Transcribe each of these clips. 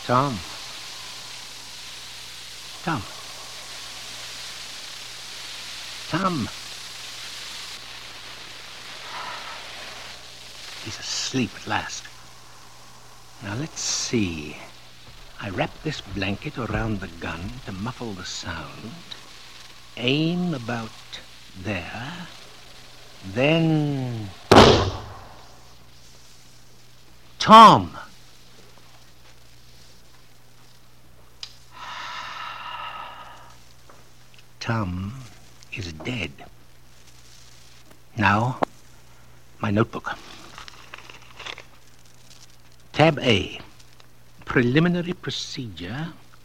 Tom. Tom. Tom. He's asleep at last. Now, let's see. I wrap this blanket around the gun to muffle the sound. Aim about there. Then... Tom! Tom is dead. Now, my notebook. Tab A, preliminary procedure.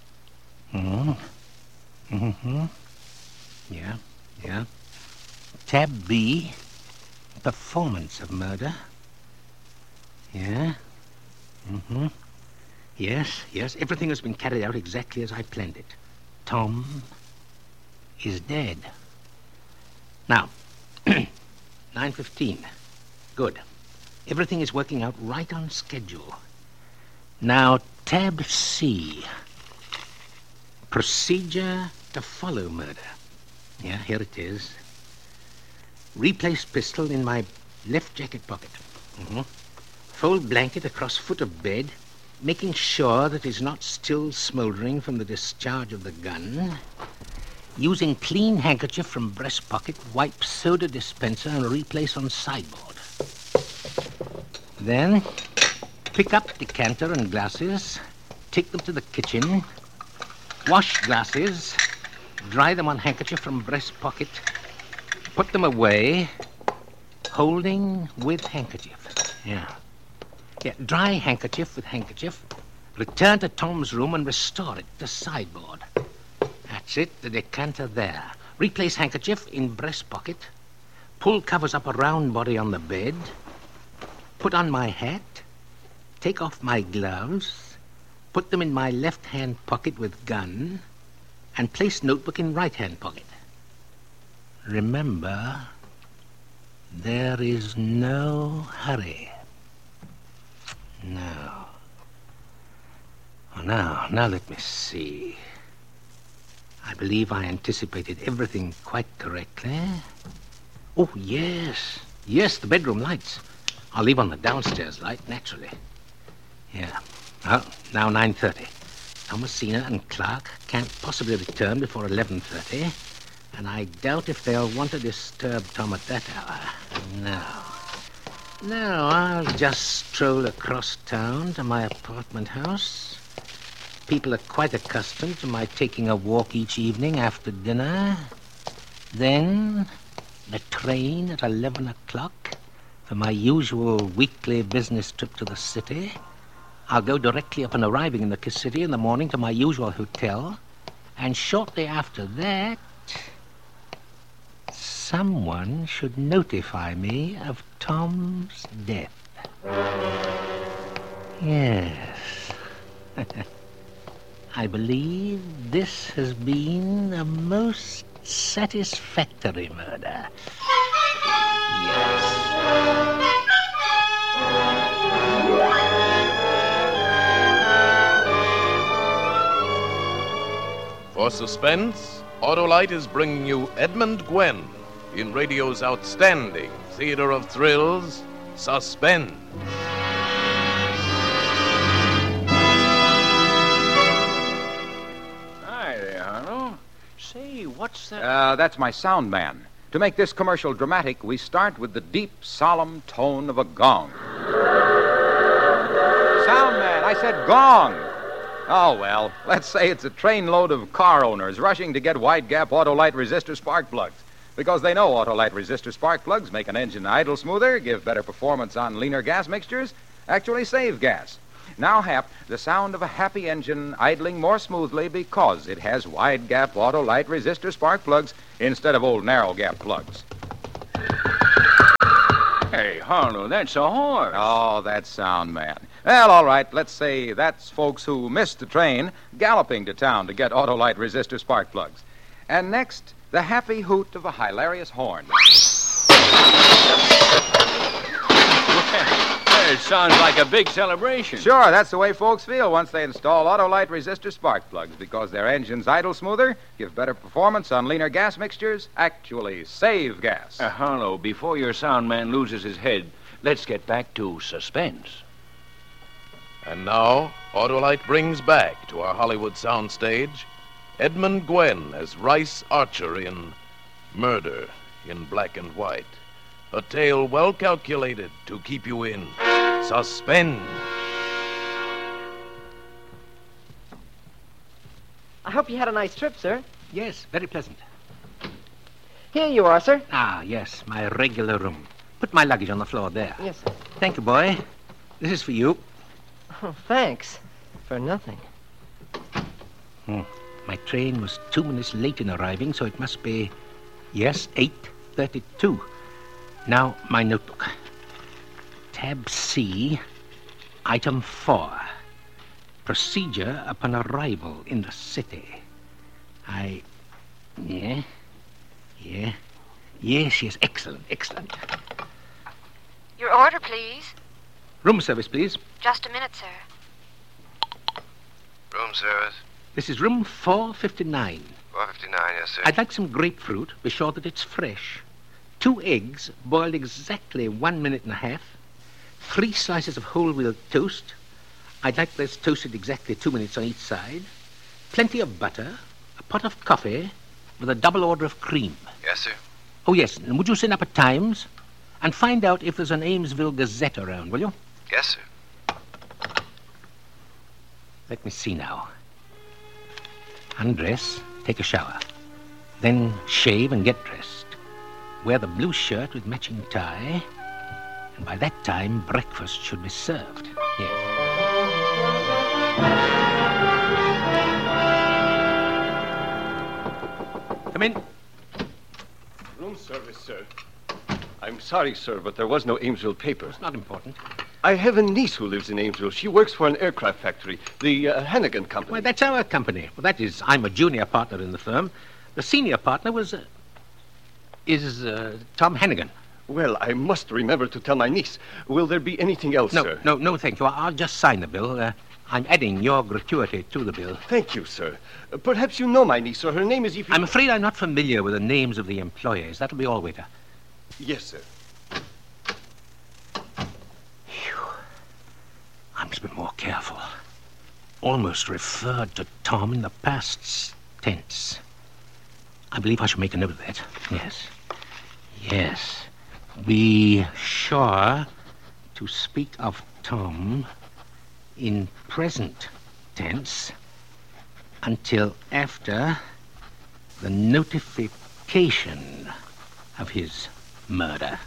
Yeah. Tab B, performance of murder. Yeah. Yes, everything has been carried out exactly as I planned it. Tom is dead. Now, 9:15. Good. Everything is working out right on schedule. Now, tab C. Procedure to follow murder. Yeah, here it is. Replace pistol in my left jacket pocket. Fold blanket across foot of bed, making sure that it's not still smoldering from the discharge of the gun. Using clean handkerchief from breast pocket, wipe soda dispenser and replace on sideboard. Then, pick up decanter and glasses, take them to the kitchen, wash glasses, dry them on handkerchief from breast pocket, put them away, holding with handkerchief. Yeah, dry handkerchief with handkerchief, return to Tom's room and restore it to sideboard. That's it, the decanter there. Replace handkerchief in breast pocket, pull covers up a round body on the bed, put on my hat, take off my gloves, put them in my left-hand pocket with gun, and place notebook in right-hand pocket. Remember, there is no hurry. No. Oh, now let me see. I believe I anticipated everything quite correctly. Oh, yes, the bedroom lights. I'll leave on the downstairs light, naturally. Yeah. Well, now 9:30. Thomasina and Clark can't possibly return before 11:30, and I doubt if they'll want to disturb Tom at that hour. No, I'll just stroll across town to my apartment house. People are quite accustomed to my taking a walk each evening after dinner. Then the train at 11 o'clock for my usual weekly business trip to the city. I'll go directly upon arriving in the city in the morning to my usual hotel. And shortly after that, someone should notify me of Tom's death. Yes. I believe this has been a most satisfactory murder. Yes. For suspense, Autolite is bringing you Edmund Gwenn in radio's outstanding theater of thrills, Suspense. Say, what's that? That's my sound man. To make this commercial dramatic, we start with the deep, solemn tone of a gong. Sound man, I said gong. Oh, well, let's say it's a trainload of car owners rushing to get wide-gap Autolite resistor spark plugs. Because they know Autolite resistor spark plugs make an engine idle smoother, give better performance on leaner gas mixtures, actually save gas. Now, Hap, the sound of a happy engine idling more smoothly because it has wide-gap Autolite resistor spark plugs instead of old narrow-gap plugs. Hey, Harlow, that's a horse. Oh, that's sound, man. Well, all right, let's say that's folks who missed the train galloping to town to get Autolite resistor spark plugs. And next, the happy hoot of a hilarious horn. Hey, It sounds like a big celebration. Sure, that's the way folks feel once they install Autolite resistor spark plugs, because their engines idle smoother, give better performance on leaner gas mixtures, actually save gas. Harlow, before your sound man loses his head, let's get back to suspense. And now, Autolite brings back to our Hollywood soundstage Edmund Gwenn as Rice Archer in Murder in Black and White. A tale well calculated to keep you in suspense. I hope you had a nice trip, sir. Yes, very pleasant. Here you are, sir. Ah, yes, my regular room. Put my luggage on the floor there. Yes, sir. Thank you, boy. This is for you. Oh, thanks. For nothing. My train was 2 minutes late in arriving, so it must be, yes, 8:32. Now, my notebook. Tab C, item 4. Procedure upon arrival in the city. Yes, excellent. Your order, please. Room service, please. Just a minute, sir. Room service. This is room 459. 459, yes, sir. I'd like some grapefruit. Be sure that it's fresh. 2 eggs, boiled exactly 1 minute and a half. 3 slices of whole wheat toast. I'd like this toasted exactly 2 minutes on each side. Plenty of butter. A pot of coffee with a double order of cream. Yes, sir. Oh, yes. And would you send up a Times? And find out if there's an Amesville Gazette around, will you? Yes, sir. Let me see now. Undress, take a shower. Then shave and get dressed. Wear the blue shirt with matching tie. And by that time, breakfast should be served. Yes. Come in. Room service, sir. I'm sorry, sir, but there was no Amesville paper. It's not important. I have a niece who lives in Amesville. She works for an aircraft factory, the Hannigan Company. Well, that's our company. Well, that is, I'm a junior partner in the firm. The senior partner is Tom Hannigan. Well, I must remember to tell my niece. Will there be anything else, sir? No, thank you. I'll just sign the bill. I'm adding your gratuity to the bill. Thank you, sir. Perhaps you know my niece, or her name is Evie... I'm afraid I'm not familiar with the names of the employees. That'll be all, waiter. Yes, sir. I must be more careful. Almost referred to Tom in the past tense. I believe I should make a note of that. Yes. Be sure to speak of Tom in present tense until after the notification of his murder.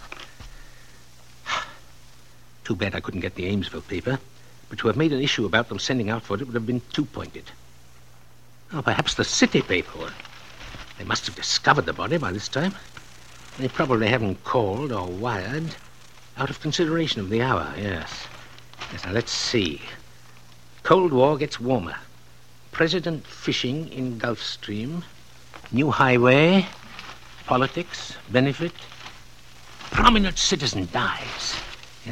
Too bad I couldn't get the Amesville paper. But to have made an issue about them sending out for it would have been too pointed. Oh, perhaps the city paper. They must have discovered the body by this time. They probably haven't called or wired out of consideration of the hour, yes. Now, let's see. Cold War gets warmer. President fishing in Gulf Stream. New highway. Politics. Benefit. Prominent citizen dies. Yeah.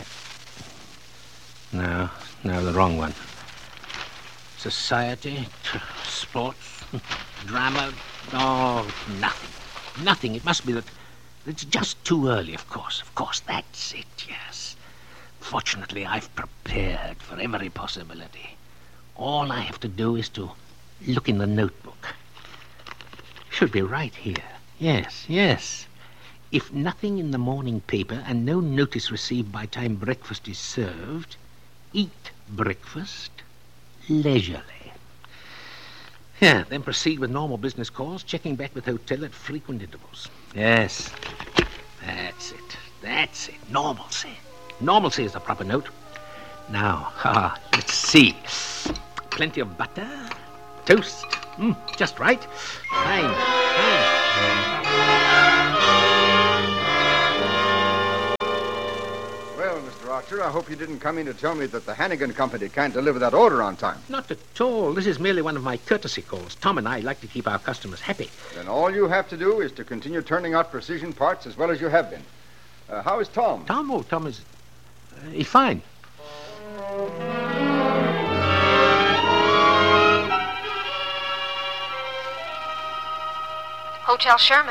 No, the wrong one. Society, sports, drama. Oh, nothing. It must be that it's just too early, of course. Of course, that's it, yes. Fortunately, I've prepared for every possibility. All I have to do is to look in the notebook. Should be right here. Yes. If nothing in the morning paper and no notice received by time breakfast is served, eat breakfast leisurely. Yeah, then proceed with normal business calls, checking back with hotel at frequent intervals. Yes, that's it. Normalcy is the proper note. Now, let's see. Plenty of butter, toast, just right. Fine. Well, Mr. Archer, I hope you didn't come in to tell me that the Hannigan Company can't deliver that order on time. Not at all. This is merely one of my courtesy calls. Tom and I like to keep our customers happy. Then all you have to do is to continue turning out precision parts as well as you have been. How is Tom? Tom is... he's fine. Hotel Sherman.